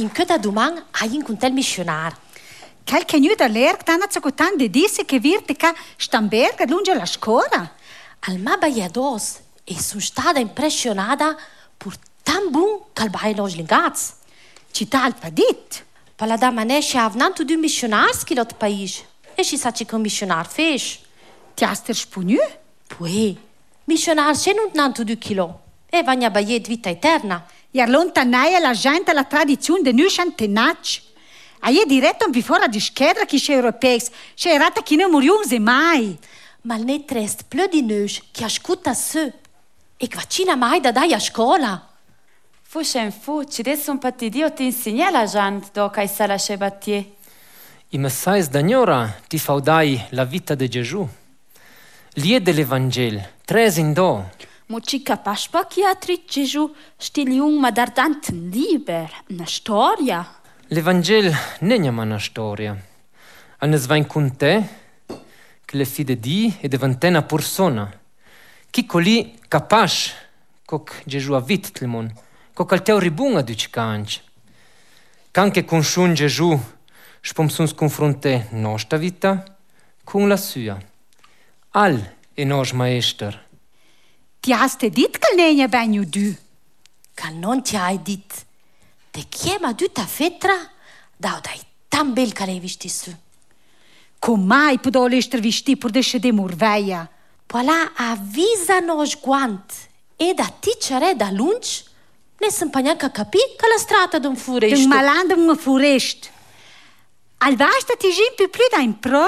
in che da domani hai incontrato il missionario. Qualche anno da l'era hanno ascoltato di dire che virte che Stamberg lungo la scuola. Al Mabayados e sono stata impressionata per tan buon che il bailo slingaz. Città al padit. Per la dama nesce avnanto due missionari che l'ho paese. E si sa che un missionario fece. Ti hai spugnu? Poi, missionari c'è non tanto 2 chilo. E vanno a bagliare vita eterna. E allontanare la gente la tradizione di noi centenacci. Hai diretto un fuori di schedra che c'è europei. C'è rata che non moriamo mai. Ma ne resta più di noi che ascolta su. E che vaccina mai da dai a scuola. Forse un fu, ci adesso un pattidio ti insegna la gente dopo che sa la scebattie. I messais d'agnora ti faudai la vita di Gesù. Lie dell'Evangel, 3 in do. Mo ci capace pas che altri Gesù stili un ma dar tant liber, una storia. L'Evangel non è una storia. Al va in con te che le fide di e diventa una persona. Chi colì capace che Gesù ha vita il mondo, che al teo ribunga di canci. Anche con Gesù spomsons confronte nostra vita con la sua. Al è nos maester. Ti hai detto che non è bene tu? Che non ti hai detto. Te chiama tutta fetra, dai tan bel che l'hai visto su. Come mai può essere visto per desce murveia? Voilà avvisa nos guant. E da ticciare da lunch, ne si neanche capì che la strada d'un furesto. Un malando un furesto. Al vasta ti gimpi più da in pro?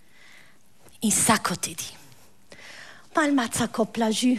In sacco ti di. Ma il mazza copla giù.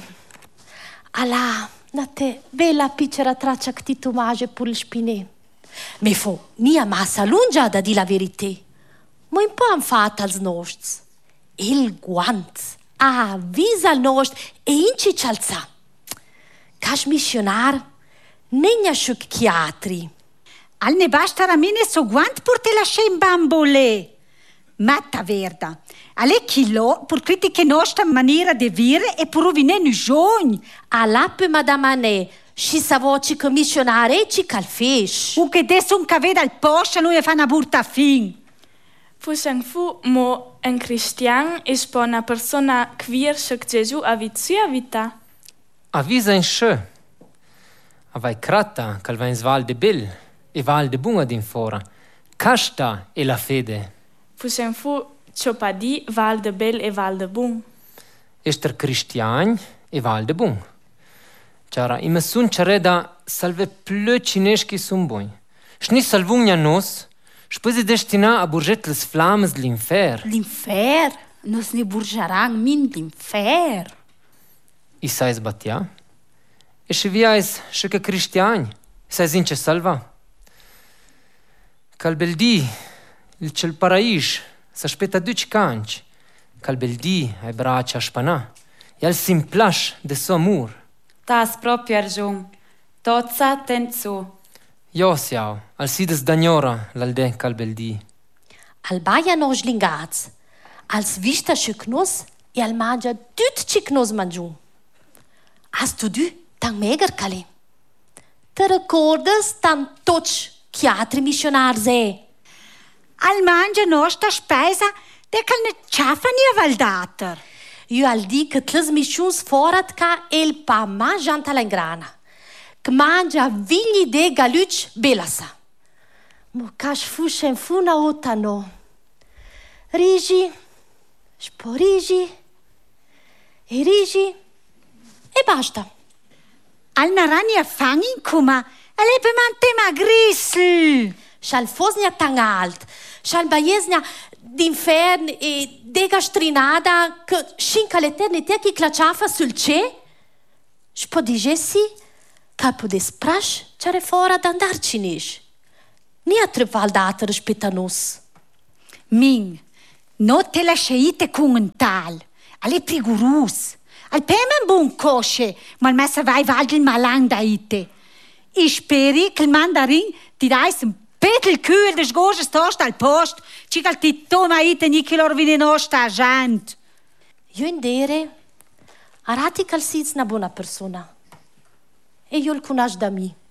Alla, na te bella piccera traccia che ti tomage per il spinè. Me fo mia massa lunga da di la verità. Ma un po' han fatta als nostri. Il guant avvisa al nostro e inci cialza. Cash missionar, negna sciuc chiatri. Al ne basta ramene so guant per te lasciare in bambole. Matta verda. Ale chilo per critiche nostra maniera di vivere e per rovine nugioni. All'appe madamane, si sa voce che missionare ci calfesh. Un che adesso un caveda al poscia noi fa una burta fin. Forse un fu, mo un cristiano è una persona queer che Gesù ha vizia vita. Avvisa in sce. Avai crata che va in sval de bel e val de bunga din fora. Casta è la fede. Forse un fu, ciò pa di val de bel e val de bun. Ester cristian e val de bun. Ciara, ima sun cereda salve plö cineschi sun boi. Schni salvugna nos, spese destina a burget les flammes l'infer. L'infer? Nos ne burgeran min l'infer. I sais batia? E se viais se che cristiani, sais ince salva. Cal bel di, il cel parais, s'aspetta duci canci. Cal bel di, ai braccia a spana. E al simplash de so amur. Tas proprio argiun. Tozza tenzu. Io siau, al sides d'agnora l'alde cal bel di. Al baia nos lingaz, als vista scicnos e al mangia tut cicnos mangiun. Hast du tan meger cale? Te recordas tan toch chiatri missionars è? Al mangia nostra spesa de cal ne ciafani a valdater. Io al di che tles missions forat ca el pa mangianta la ingrana. Che mangia vigli de galuc belasa. Mo cash fusce in funa otano. Rigi, sporigi, e rigi, e basta. Al narani a fangin kuma, ale pe mante magrissel. Shal fosnia tan alt, shal baiesnia d'infern e degastrinada che scinca l'eternità che claciafa sul ce. Spodigessi capo des prash c'era fora d'andar cinisch. Ni a treval data rispetto a nos. Min, no te la sceite con un tal. Ale prigurus. Al pemen bun cosce, ma il messa vai valgel malang da ite. I speri che il mandarin ti dais un petel kühl des gosches tost al post, cical ti toma ite ni che lor vine nostra gente. Io indere arati cal siz na buona persona. E io il cunash da mi.